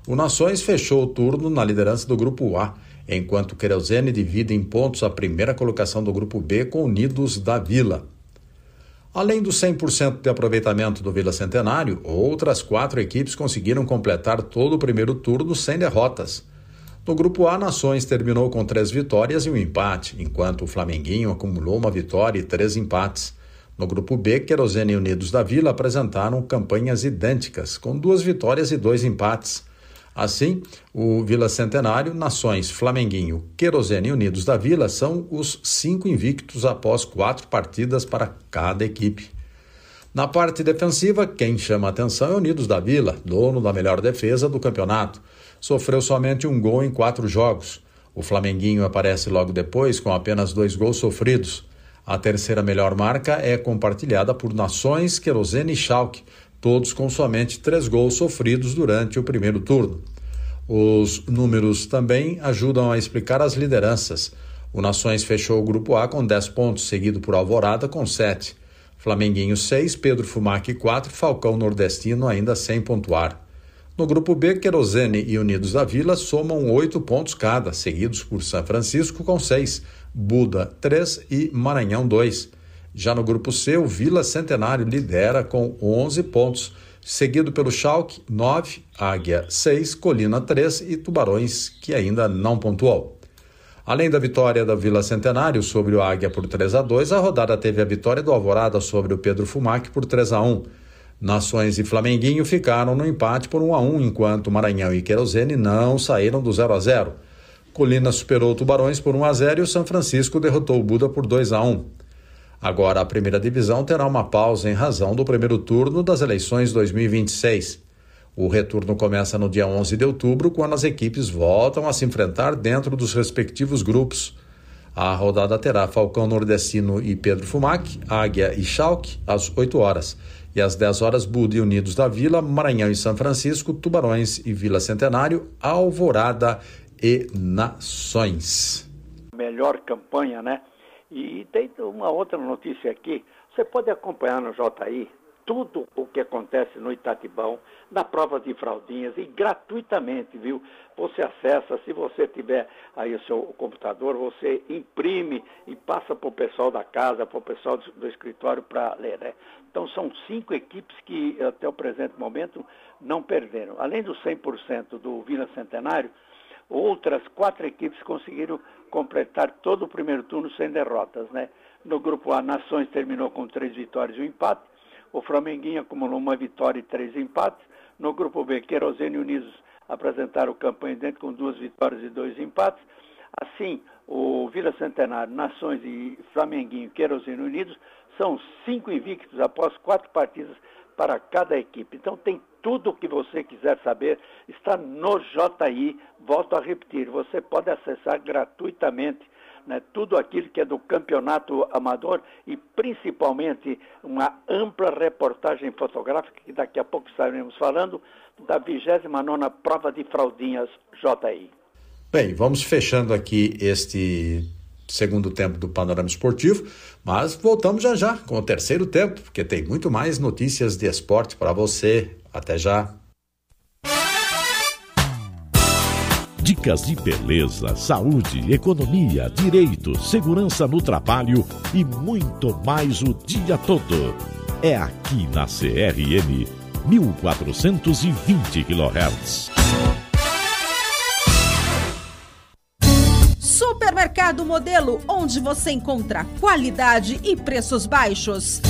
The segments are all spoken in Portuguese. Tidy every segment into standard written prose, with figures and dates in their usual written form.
O Nações fechou o turno na liderança do Grupo A, enquanto o Querosene divide em pontos a primeira colocação do Grupo B com Unidos da Vila. Além do 100% de aproveitamento do Vila Centenário, outras 4 equipes conseguiram completar todo o primeiro turno sem derrotas. No Grupo A, Nações terminou com 3 vitórias e um empate, enquanto o Flamenguinho acumulou 1 vitória e 3 empates. No Grupo B, Querosene e Unidos da Vila apresentaram campanhas idênticas, com 2 vitórias e 2 empates. Assim, o Vila Centenário, Nações, Flamenguinho, Querosene e Unidos da Vila são os 5 invictos após 4 partidas para cada equipe. Na parte defensiva, quem chama a atenção é Unidos da Vila, dono da melhor defesa do campeonato. Sofreu somente 1 gol em 4 jogos. O Flamenguinho aparece logo depois com apenas 2 gols sofridos. A terceira melhor marca é compartilhada por Nações, Querosene e Schalke, todos com somente 3 gols sofridos durante o primeiro turno. Os números também ajudam a explicar as lideranças. O Nações fechou o Grupo A com 10 pontos, seguido por Alvorada com 7. Flamenguinho 6, Pedro Fumac 4, Falcão Nordestino ainda sem pontuar. No Grupo B, Querosene e Unidos da Vila somam 8 pontos cada, seguidos por São Francisco com 6, Buda 3 e Maranhão 2. Já no Grupo C, o Vila Centenário lidera com 11 pontos, seguido pelo Schalke 9, Águia 6, Colina 3 e Tubarões, que ainda não pontuou. Além da vitória da Vila Centenário sobre o Águia por 3-2, a rodada teve a vitória do Alvorada sobre o Pedro Fumac por 3-1. Nações e Flamenguinho ficaram no empate por 1-1, enquanto Maranhão e Querosene não saíram do 0-0. Colina superou o Tubarões por 1-0 e o São Francisco derrotou o Buda por 2-1. Agora, a primeira divisão terá uma pausa em razão do primeiro turno das eleições 2026. O retorno começa no dia 11 de outubro, quando as equipes voltam a se enfrentar dentro dos respectivos grupos. A rodada terá Falcão Nordestino e Pedro Fumac, Águia e Schalke, às 8 horas. E às 10 horas, Buda e Unidos da Vila, Maranhão e São Francisco, Tubarões e Vila Centenário, Alvorada e Nações. Melhor campanha, né? E tem uma outra notícia aqui, você pode acompanhar no JI tudo o que acontece no Itatibão, na prova de fraldinhas e gratuitamente, viu? Você acessa, se você tiver aí o seu computador, você imprime e passa para o pessoal da casa, para o pessoal do escritório para ler, né? Então são 5 equipes que até o presente momento não perderam. Além do 100% do Vila Centenário, outras 4 equipes conseguiram completar todo o primeiro turno sem derrotas, né? No Grupo A, Nações terminou com 3 vitórias e um empate. O Flamenguinho acumulou 1 vitória e 3 empates. No Grupo B, Querosene e Unidos apresentaram campanha dentro com 2 vitórias e 2 empates. Assim, o Vila Centenário, Nações e Flamenguinho, Querosene e Unidos são 5 invictos após 4 partidas para cada equipe. Então tem tudo o que você quiser saber, está no JI. Volto a repetir, você pode acessar gratuitamente, né, tudo aquilo que é do campeonato amador e principalmente uma ampla reportagem fotográfica que daqui a pouco estaremos falando da 29ª prova de fraldinhas JI. Bem, vamos fechando aqui este segundo tempo do Panorama Esportivo, mas voltamos já com o terceiro tempo, porque tem muito mais notícias de esporte para você. Até já. Dicas de beleza, saúde, economia, direito, segurança no trabalho e muito mais o dia todo. É aqui na CRM 1420 kHz. Supermercado Modelo, onde você encontra qualidade e preços baixos.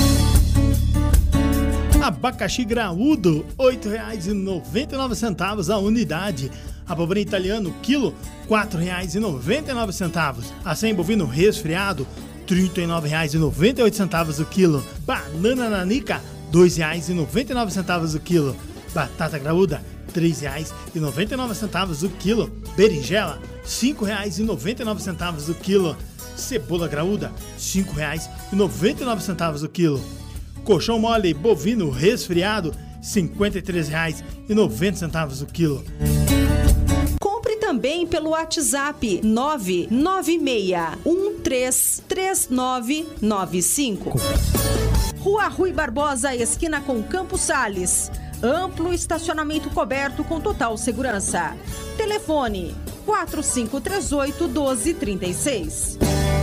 Abacaxi graúdo, R$ 8,99 a unidade. Abobrinha italiano, quilo, R$ 4,99. Acém bovino resfriado, R$ 39,98 o quilo. Banana nanica, R$ 2,99 o quilo. Batata graúda, R$ 3,99 o quilo. Berinjela, R$ 5,99 o quilo. Cebola graúda, R$ 5,99 o quilo. Colchão mole bovino resfriado, R$ 53,90 o quilo. Compre também pelo WhatsApp 996133995. Rua Rui Barbosa, esquina com Campos Sales. Amplo estacionamento coberto com total segurança. Telefone 4538-1236.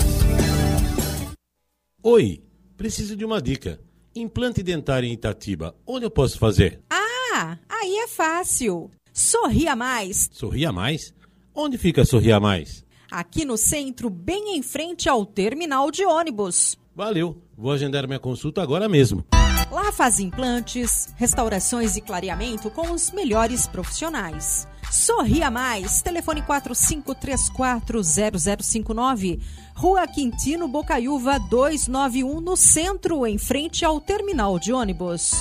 Oi, preciso de uma dica. Implante dentário em Itatiba, onde eu posso fazer? Ah, aí é fácil. Sorria Mais. Sorria Mais? Onde fica Sorria Mais? Aqui no centro, bem em frente ao terminal de ônibus. Valeu, vou agendar minha consulta agora mesmo. Lá faz implantes, restaurações e clareamento com os melhores profissionais. Sorria Mais, telefone 4534-0059, Rua Quintino Bocaiúva 291, no centro, em frente ao terminal de ônibus.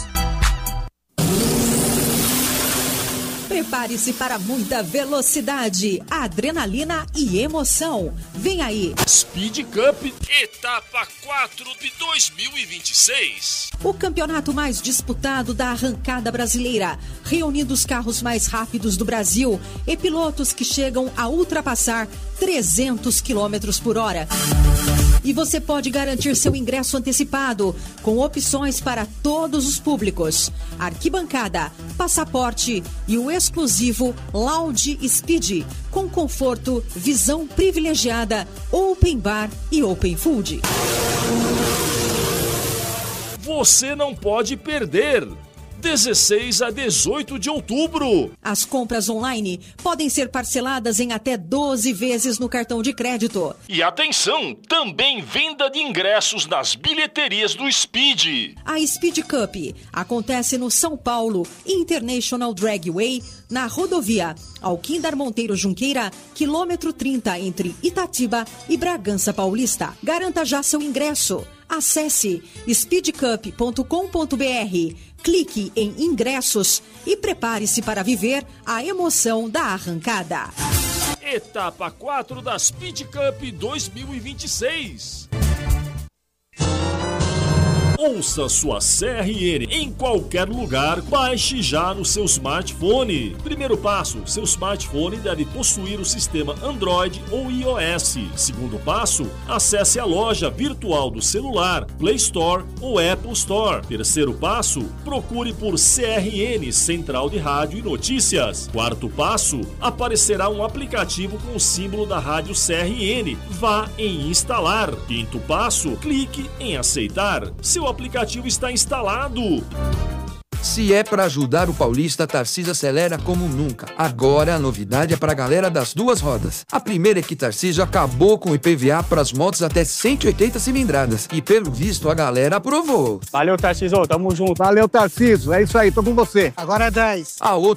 Prepare-se para muita velocidade, adrenalina e emoção. Vem aí! Speed Cup, etapa 4 de 2026. O campeonato mais disputado da arrancada brasileira, reunindo os carros mais rápidos do Brasil e pilotos que chegam a ultrapassar 300 km por hora. E você pode garantir seu ingresso antecipado, com opções para todos os públicos: arquibancada, passaporte e o exclusivo Lounge Speed, com conforto, visão privilegiada, open bar e open food. Você não pode perder! 16 a 18 de outubro. As compras online podem ser parceladas em até 12 vezes no cartão de crédito. E atenção, também venda de ingressos nas bilheterias do Speed. A Speed Cup acontece no São Paulo International Dragway, na rodovia Alquindar Monteiro Junqueira, quilômetro 30, entre Itatiba e Bragança Paulista. Garanta já seu ingresso. Acesse speedcup.com.br, clique em ingressos e prepare-se para viver a emoção da arrancada. Etapa 4 da Speed Cup 2026. Ouça sua CRN em qualquer lugar, baixe já no seu smartphone. Primeiro passo, seu smartphone deve possuir o sistema Android ou iOS. Segundo passo, acesse a loja virtual do celular, Play Store ou Apple Store. Terceiro passo, procure por CRN, Central de Rádio e Notícias. Quarto passo, aparecerá um aplicativo com o símbolo da rádio CRN. Vá em instalar. Quinto passo, clique em aceitar. Seu aplicativo está instalado. Se é para ajudar o paulista, a Tarcísio acelera como nunca. Agora a novidade é para a galera das duas rodas. A primeira é que Tarcísio acabou com o IPVA para as motos até 180 cilindradas. E pelo visto a galera aprovou. Valeu, Tarcísio, tamo junto. Valeu, Tarcísio, é isso aí, tô com você. Agora é 10. A outra